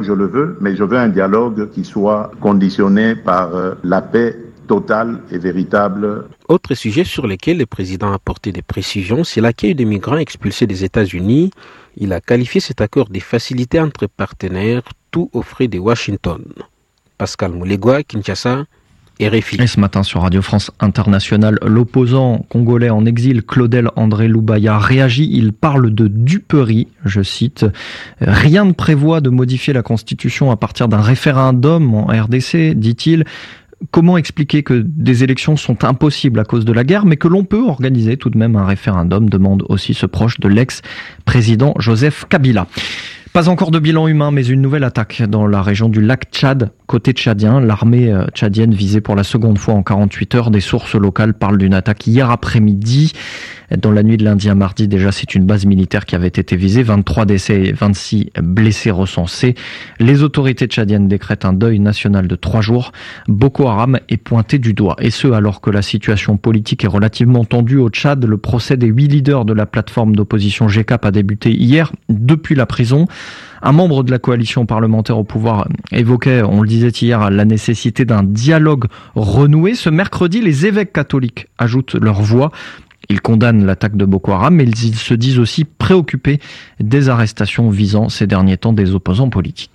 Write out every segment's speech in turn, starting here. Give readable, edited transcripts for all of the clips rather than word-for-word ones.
Je le veux, mais je veux un dialogue qui soit conditionné par la paix totale et véritable. Autre sujet sur lequel le président a apporté des précisions, c'est l'accueil des migrants expulsés des États-Unis. Il a qualifié cet accord de facilité entre partenaires, tout aux frais de Washington. Pascal Moulegua, Kinshasa, RFI. Et ce matin sur Radio France Internationale, l'opposant congolais en exil Claudel André Loubaya réagit. Il parle de duperie, je cite. Rien ne prévoit de modifier la Constitution à partir d'un référendum en RDC, dit-il. Comment expliquer que des élections sont impossibles à cause de la guerre, mais que l'on peut organiser tout de même un référendum, demande aussi ce proche de l'ex-président Joseph Kabila. Pas encore de bilan humain, mais une nouvelle attaque dans la région du lac Tchad, côté tchadien. L'armée tchadienne visée pour la seconde fois en 48 heures. Des sources locales parlent d'une attaque hier après-midi. Dans la nuit de lundi à mardi, déjà, c'est une base militaire qui avait été visée. 23 décès et 26 blessés recensés. Les autorités tchadiennes décrètent un deuil national de 3 jours. Boko Haram est pointé du doigt. Et ce, alors que la situation politique est relativement tendue au Tchad. Le procès des 8 leaders de la plateforme d'opposition GCAP a débuté hier depuis la prison. Un membre de la coalition parlementaire au pouvoir évoquait, on le disait hier, la nécessité d'un dialogue renoué. Ce mercredi, les évêques catholiques ajoutent leur voix. Ils condamnent l'attaque de Boko Haram, mais ils se disent aussi préoccupés des arrestations visant ces derniers temps des opposants politiques.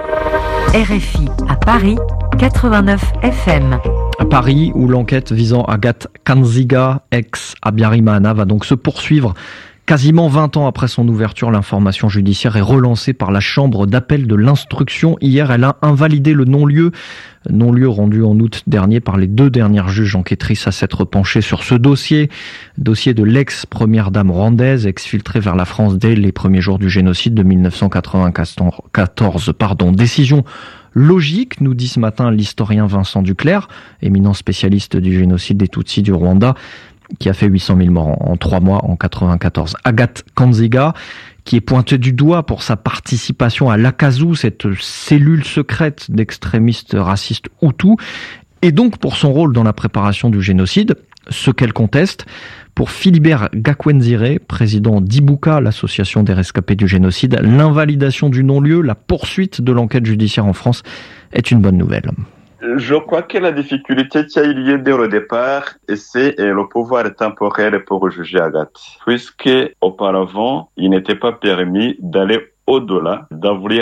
RFI à Paris, 89 FM. À Paris, où l'enquête visant Agathe Kanziga, ex-Habyarimana, va donc se poursuivre. Quasiment 20 ans après son ouverture, l'information judiciaire est relancée par la chambre d'appel de l'instruction. Hier, elle a invalidé le non-lieu rendu en août dernier par les 2 dernières juges enquêtrices à s'être penchées sur ce dossier de l'ex-première dame rwandaise, exfiltrée vers la France dès les premiers jours du génocide de 1994. Décision logique, nous dit ce matin l'historien Vincent Duclerc, éminent spécialiste du génocide des Tutsis du Rwanda, qui a fait 800 000 morts en 3 mois en 94. Agathe Kanziga, qui est pointée du doigt pour sa participation à l'Akazu, cette cellule secrète d'extrémistes racistes Hutus, et donc pour son rôle dans la préparation du génocide, ce qu'elle conteste. Pour Philibert Gakwenzire, président d'Ibuka, l'association des rescapés du génocide, l'invalidation du non-lieu, la poursuite de l'enquête judiciaire en France est une bonne nouvelle. Je crois que la difficulté qui a eu lieu dès le départ, c'est le pouvoir temporel pour juger Agathe. Puisque auparavant, il n'était pas permis d'aller au-delà d'avril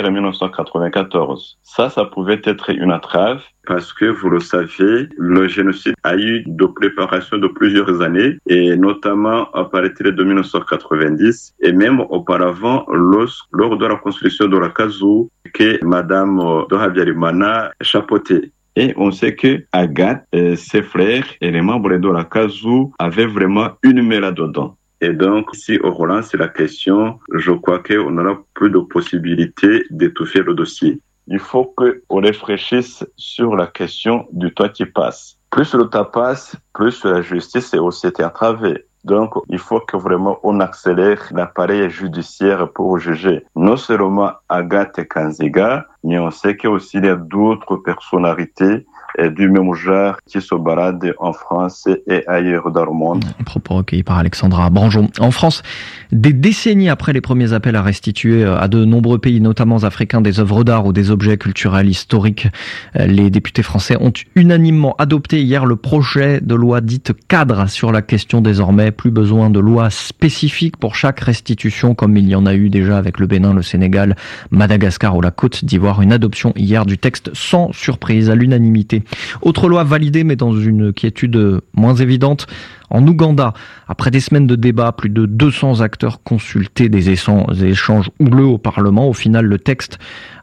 1994. Ça pouvait être une entrave parce que, vous le savez, le génocide a eu de préparation de plusieurs années et notamment à partir de 1990 et même auparavant lors de la construction de l'Akazu que Madame de Habyarimana chapeautait. Et on sait que Agathe, ses frères et les membres de l'Akazu avaient vraiment une main là-dedans. Et donc, si on relance la question, je crois qu'on aura plus de possibilités d'étouffer le dossier. Il faut qu'on réfléchisse sur la question du temps qui passe. Plus le temps passe, plus la justice est aussi entravée. Donc, il faut que vraiment on accélère l'appareil judiciaire pour juger non seulement Agathe Kanziga, mais on sait qu'il y a aussi d'autres personnalités du même genre qui se baladent en France et ailleurs dans le monde. Propos recueillis par Alexandra Branjon. En France, des décennies après les premiers appels à restituer à de nombreux pays, notamment africains, des œuvres d'art ou des objets culturels historiques, les députés français ont unanimement adopté hier le projet de loi dite cadre sur la question désormais. Plus besoin de loi spécifique pour chaque restitution, comme il y en a eu déjà avec le Bénin, le Sénégal, Madagascar ou la Côte d'Ivoire. Une adoption hier du texte sans surprise, à l'unanimité. Autre loi validée, mais dans une quiétude moins évidente, en Ouganda. Après des semaines de débats, plus de 200 acteurs consultés, des échanges houleux au Parlement. Au final, le texte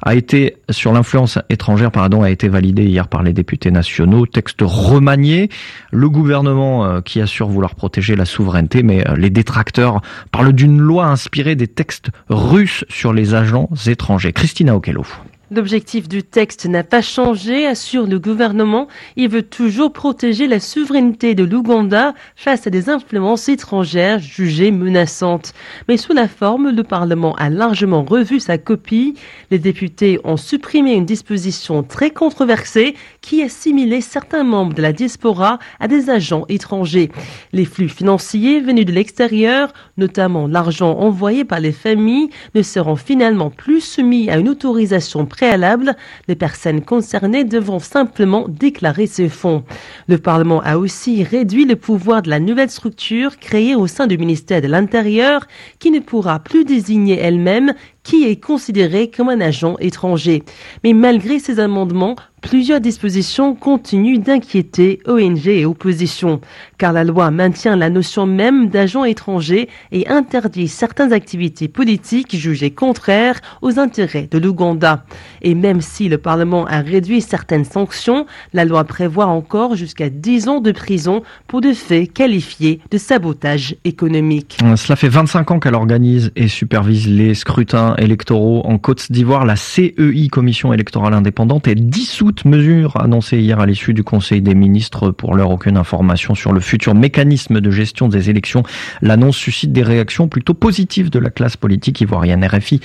sur l'influence étrangère, a été validé hier par les députés nationaux. Texte remanié. Le gouvernement qui assure vouloir protéger la souveraineté, mais les détracteurs parlent d'une loi inspirée des textes russes sur les agents étrangers. Christina Okello. L'objectif du texte n'a pas changé, assure le gouvernement. Il veut toujours protéger la souveraineté de l'Ouganda face à des influences étrangères jugées menaçantes. Mais sous la forme, le Parlement a largement revu sa copie. Les députés ont supprimé une disposition très controversée qui assimilait certains membres de la diaspora à des agents étrangers. Les flux financiers venus de l'extérieur, notamment l'argent envoyé par les familles, ne seront finalement plus soumis à une autorisation préalable préalable. Les personnes concernées devront simplement déclarer ces fonds. Le Parlement a aussi réduit le pouvoir de la nouvelle structure créée au sein du ministère de l'Intérieur, qui ne pourra plus désigner elle-même qui est considéré comme un agent étranger. Mais malgré ces amendements, plusieurs dispositions continuent d'inquiéter ONG et opposition, car la loi maintient la notion même d'agent étranger et interdit certaines activités politiques jugées contraires aux intérêts de l'Ouganda. Et même si le Parlement a réduit certaines sanctions, la loi prévoit encore jusqu'à 10 ans de prison pour des faits qualifiés de sabotage économique. Cela fait 25 ans qu'elle organise et supervise les scrutins électoraux en Côte d'Ivoire. La CEI, Commission électorale indépendante, est dissoute, mesure annoncée hier à l'issue du Conseil des ministres. Pour l'heure, aucune information sur le futur mécanisme de gestion des élections. L'annonce suscite des réactions plutôt positives de la classe politique ivoirienne. RFI,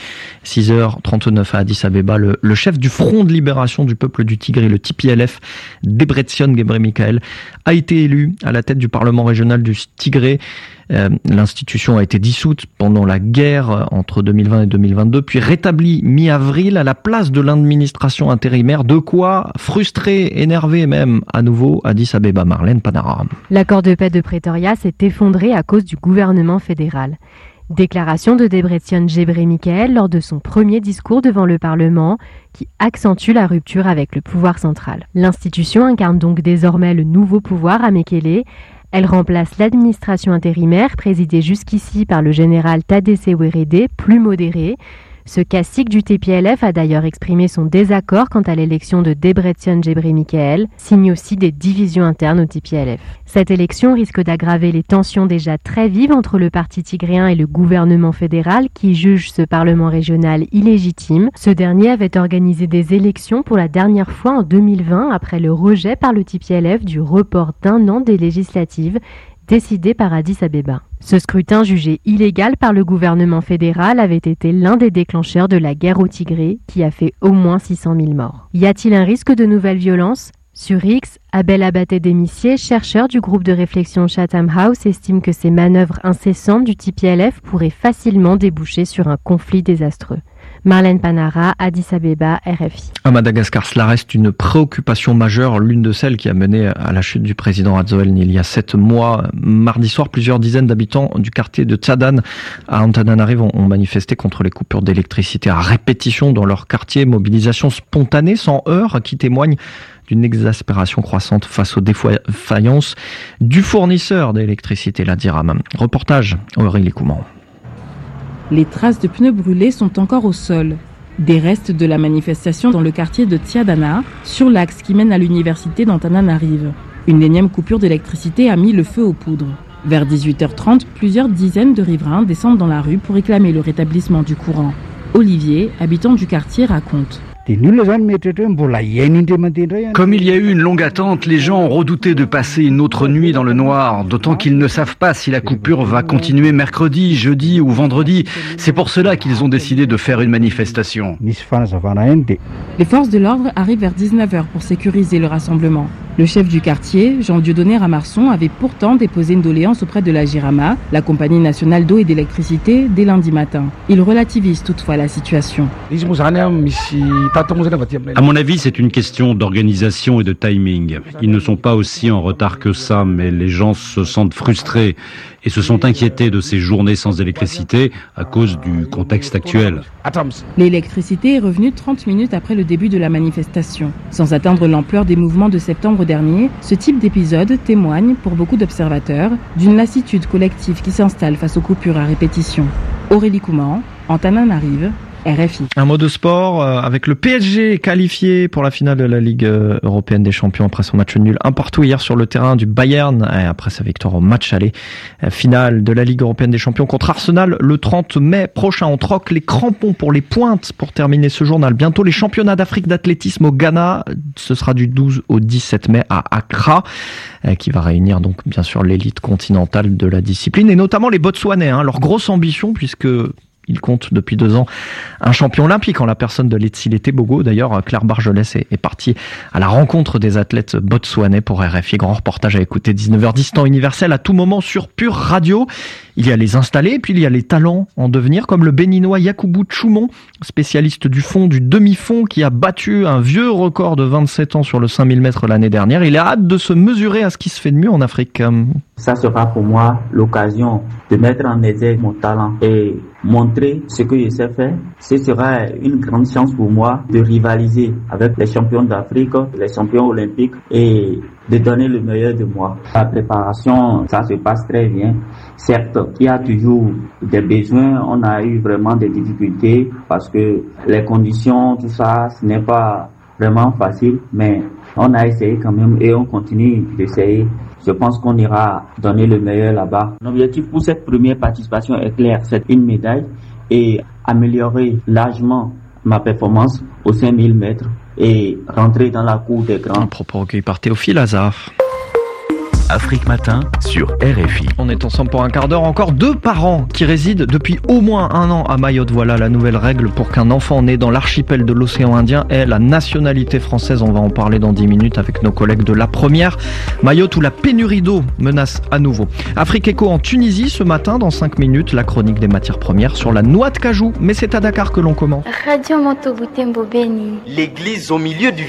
6h39 à Addis Abeba, le chef du Front de libération du peuple du Tigré, le TPLF, Debretsion Gebremichael, a été élu à la tête du Parlement régional du Tigré. L'institution a été dissoute pendant la guerre entre 2020 et 2022, puis rétablie mi-avril à la place de l'administration intérimaire. De quoi frustrer, énerver même à nouveau Addis Abeba. Marlène Panara. L'accord de paix de Pretoria s'est effondré à cause du gouvernement fédéral. Déclaration de Debretsion Gebremichael lors de son premier discours devant le Parlement, qui accentue la rupture avec le pouvoir central. L'institution incarne donc désormais le nouveau pouvoir à Mekele. Elle remplace l'administration intérimaire, présidée jusqu'ici par le général Tadesse Werede, plus modéré. Ce cacique du TPLF a d'ailleurs exprimé son désaccord quant à l'élection de Debretsion Gebremichael, signe aussi des divisions internes au TPLF. Cette élection risque d'aggraver les tensions déjà très vives entre le parti tigréen et le gouvernement fédéral qui juge ce parlement régional illégitime. Ce dernier avait organisé des élections pour la dernière fois en 2020 après le rejet par le TPLF du report d'1 an des législatives décidé par Addis Abeba. Ce scrutin jugé illégal par le gouvernement fédéral avait été l'un des déclencheurs de la guerre au Tigré, qui a fait au moins 600 000 morts. Y a-t-il un risque de nouvelles violences ? Sur X, Abel Abaté-Demissier, chercheur du groupe de réflexion Chatham House, estime que ces manœuvres incessantes du TPLF pourraient facilement déboucher sur un conflit désastreux. Marlène Panara, Addis Abeba, RFI. À Madagascar, cela reste une préoccupation majeure, l'une de celles qui a mené à la chute du président Adzoel il y a 7 mois. Mardi soir, plusieurs dizaines d'habitants du quartier de Tchadan à Antananarive ont manifesté contre les coupures d'électricité à répétition dans leur quartier. Mobilisation spontanée, sans heurts, qui témoigne d'une exaspération croissante face aux défaillances du fournisseur d'électricité, la DIRAM. Reportage Aurélie Couman. Les traces de pneus brûlés sont encore au sol. Des restes de la manifestation dans le quartier de Tiadana, sur l'axe qui mène à l'université d'Antananarive. Une énième coupure d'électricité a mis le feu aux poudres. Vers 18h30, plusieurs dizaines de riverains descendent dans la rue pour réclamer le rétablissement du courant. Olivier, habitant du quartier, raconte. Comme il y a eu une longue attente, les gens ont redouté de passer une autre nuit dans le noir, d'autant qu'ils ne savent pas si la coupure va continuer mercredi, jeudi ou vendredi. C'est pour cela qu'ils ont décidé de faire une manifestation. Les forces de l'ordre arrivent vers 19h pour sécuriser le rassemblement. Le chef du quartier, Jean-Dieudonné Ramarson, avait pourtant déposé une doléance auprès de la JIRAMA, la compagnie nationale d'eau et d'électricité, dès lundi matin. Il relativise toutefois la situation. À mon avis, c'est une question d'organisation et de timing. Ils ne sont pas aussi en retard que ça, mais les gens se sentent frustrés et se sont inquiétés de ces journées sans électricité à cause du contexte actuel. L'électricité est revenue 30 minutes après le début de la manifestation. Sans atteindre l'ampleur des mouvements de septembre dernier, ce type d'épisode témoigne, pour beaucoup d'observateurs, d'une lassitude collective qui s'installe face aux coupures à répétition. Aurélie Couman, Antananarive, RFI. Un mot de sport avec le PSG qualifié pour la finale de la Ligue européenne des champions après son match nul 1-1 hier sur le terrain du Bayern et après sa victoire au match aller. Finale de la Ligue européenne des champions contre Arsenal le 30 mai prochain. On troque les crampons pour les pointes pour terminer ce journal. Bientôt les championnats d'Afrique d'athlétisme au Ghana. Ce sera du 12 au 17 mai à Accra, qui va réunir donc bien sûr l'élite continentale de la discipline et notamment les Botswanais. Leur grosse ambition puisque il compte depuis 2 ans un champion olympique en la personne de Letsile Tebogo. D'ailleurs, Claire Bargelès est partie à la rencontre des athlètes botswanais pour RFI. Grand reportage à écouter 19h10 temps universel à tout moment sur Pure Radio. Il y a les installés, puis il y a les talents en devenir, comme le béninois Yakubu Choumon, spécialiste du fond, du demi-fond, qui a battu un vieux record de 27 ans sur le 5000 mètres l'année dernière. Il a hâte de se mesurer à ce qui se fait de mieux en Afrique. Ça sera pour moi l'occasion de mettre en exergue mon talent et montrer ce que je sais faire. Ce sera une grande chance pour moi de rivaliser avec les champions d'Afrique, les champions olympiques et de donner le meilleur de moi. La préparation, ça se passe très bien. Certes, il y a toujours des besoins. On a eu vraiment des difficultés parce que les conditions, tout ça, ce n'est pas vraiment facile, mais on a essayé quand même et on continue d'essayer. Je pense qu'on ira donner le meilleur là-bas. L'objectif pour cette première participation est clair, c'est une médaille et améliorer largement ma performance aux 5000 mètres et rentrer dans la cour des grands. Un propos recueilli par Théophile Hazard. Afrique Matin sur RFI. On est ensemble pour un quart d'heure. Encore 2 parents qui résident depuis au moins 1 an à Mayotte. Voilà la nouvelle règle pour qu'un enfant né dans l'archipel de l'océan Indien ait la nationalité française. On va en parler dans 10 minutes avec nos collègues de La Première. Mayotte où la pénurie d'eau menace à nouveau. Afrique Éco en Tunisie ce matin dans 5 minutes. La chronique des matières premières sur la noix de cajou. Mais c'est à Dakar que l'on commence. Radio Monteboutembo Béni. L'église au milieu du